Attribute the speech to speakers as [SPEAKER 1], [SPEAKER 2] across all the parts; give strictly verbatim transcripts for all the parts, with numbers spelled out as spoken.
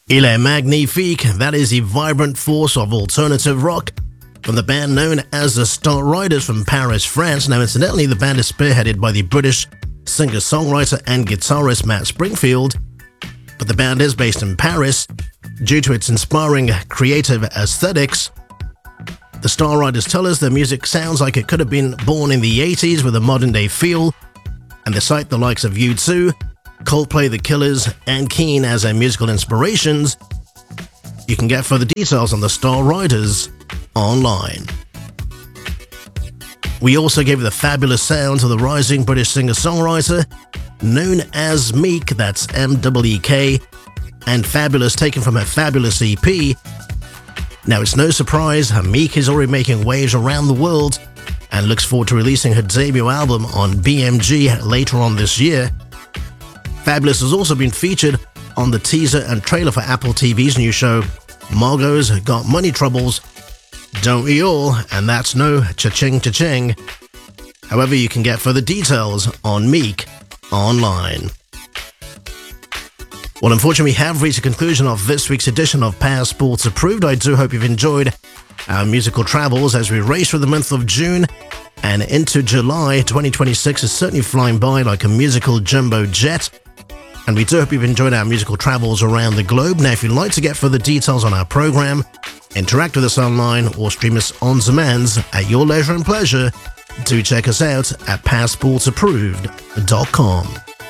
[SPEAKER 1] Il est magnifique, that is the vibrant force of alternative rock from the band known as the Starriders from Paris, France. Now, incidentally, the band is spearheaded by the British singer-songwriter and guitarist Matt Springfield, but the band is based in Paris due to its inspiring creative aesthetics. The Starriders tell us their music sounds like it could have been born in the eighties with a modern-day feel, and they cite the likes of U two, Coldplay, The Killers, and Keane as their musical inspirations. You can get further details on the Starriders online. We also gave you the fabulous sounds of the rising British singer-songwriter known as Meek, that's M E E K, and Fabulous, taken from her Fabulous E P. Now, it's no surprise Meek is already making waves around the world and looks forward to releasing her debut album on B M G later on this year. Fabulous has also been featured on the teaser and trailer for Apple T V's new show, Margot's Got Money Troubles. Don't we all? And that's no cha-ching cha-ching. However, you can get further details on Meek online. Well, unfortunately, we have reached the conclusion of this week's edition of Passports Approved. I do hope you've enjoyed our musical travels as we race through the month of June and into July. twenty twenty-six is certainly flying by like a musical jumbo jet. And we do hope you've enjoyed our musical travels around the globe. Now, if you'd like to get further details on our program, interact with us online, or stream us on demand at your leisure and pleasure, do check us out at passports approved dot com.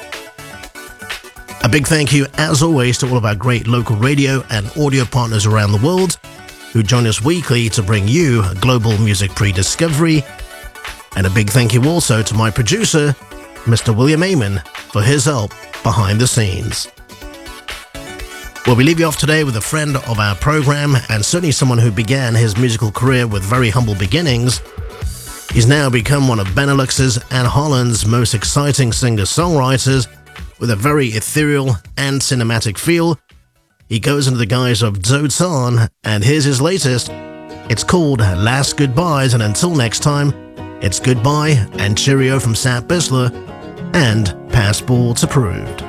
[SPEAKER 1] A big thank you, as always, to all of our great local radio and audio partners around the world who join us weekly to bring you global music pre-discovery. And a big thank you also to my producer, Mister William Amon, for his help behind the scenes. Well, we leave you off today with a friend of our program, and certainly someone who began his musical career with very humble beginnings. He's now become one of Benelux's and Holland's most exciting singer-songwriters with a very ethereal and cinematic feel. He goes under the guise of Zotan, and here's his latest. It's called Last Goodbyes, and until next time, it's goodbye and cheerio from Sat Bisler and Passports Approved.